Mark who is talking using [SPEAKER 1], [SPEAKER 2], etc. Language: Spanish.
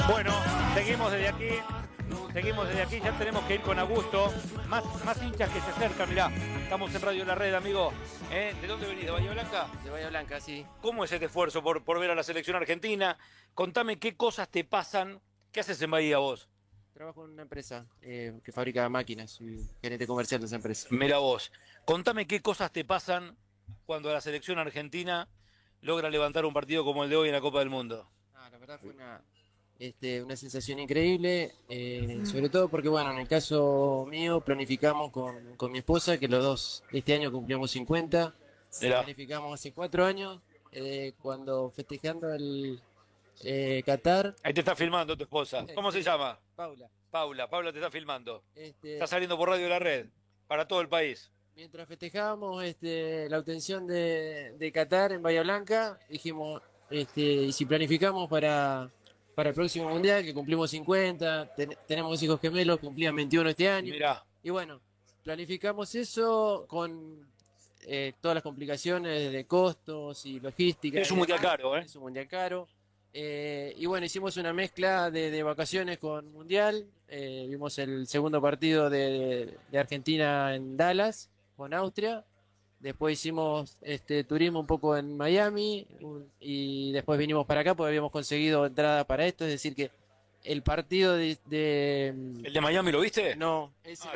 [SPEAKER 1] Bueno, seguimos desde aquí, ya tenemos que ir con Augusto. Más hinchas que se acercan, mirá. Estamos en Radio La Red, amigo. ¿De dónde venís? ¿De Bahía Blanca?
[SPEAKER 2] De Bahía Blanca, sí.
[SPEAKER 1] ¿Cómo es este esfuerzo por ver a la selección argentina? Contame qué cosas te pasan. ¿Qué haces en Bahía vos?
[SPEAKER 2] Trabajo en una empresa que fabrica máquinas, soy gerente comercial de esa empresa.
[SPEAKER 1] Mira vos. Contame qué cosas te pasan cuando la selección argentina logra levantar un partido como el de hoy en la Copa del Mundo.
[SPEAKER 2] La verdad fue una sensación increíble, sobre todo porque, bueno, en el caso mío planificamos con mi esposa, que los dos este año cumplimos 50,
[SPEAKER 1] Mirá.
[SPEAKER 2] planificamos hace 4 años, cuando festejando el Qatar.
[SPEAKER 1] Ahí te está filmando tu esposa. ¿Cómo se llama?
[SPEAKER 2] Paula.
[SPEAKER 1] Paula te está filmando.
[SPEAKER 2] Este,
[SPEAKER 1] Está saliendo por Radio La Red, para todo el país.
[SPEAKER 2] Mientras festejábamos la obtención de Qatar en Bahía Blanca, dijimos, y si planificamos para el próximo Mundial, que cumplimos 50, tenemos hijos gemelos, cumplían 21 este año,
[SPEAKER 1] Mirá,
[SPEAKER 2] y bueno, planificamos eso con todas las complicaciones de costos y logística.
[SPEAKER 1] es
[SPEAKER 2] y
[SPEAKER 1] un mundial
[SPEAKER 2] demás.
[SPEAKER 1] caro, ¿eh?
[SPEAKER 2] Es un mundial caro. Y bueno, hicimos una mezcla de vacaciones con mundial. Vimos el segundo partido de Argentina en Dallas con Austria. Después hicimos turismo un poco en Miami y después vinimos para acá porque habíamos conseguido entrada para esto. Es decir que el partido
[SPEAKER 1] ¿El de Miami lo viste?
[SPEAKER 2] no, ese